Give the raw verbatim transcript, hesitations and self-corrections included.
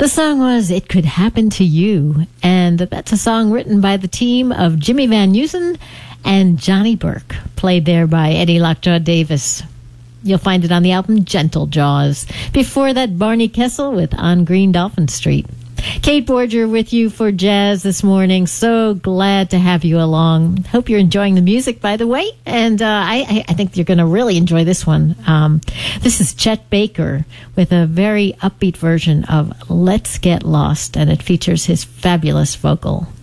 The song was It Could Happen to You, and that's a song written by the team of Jimmy Van Heusen and Johnny Burke, played there by Eddie Lockjaw Davis. You'll find it on the album Gentle Jaws. Before that, Barney Kessel with On Green Dolphin Street. Kate Borger with you for Jazz this morning. So glad to have you along. Hope you're enjoying the music, by the way. And uh, I, I think you're going to really enjoy this one. Um, this is Chet Baker with a very upbeat version of Let's Get Lost, and it features his fabulous vocal.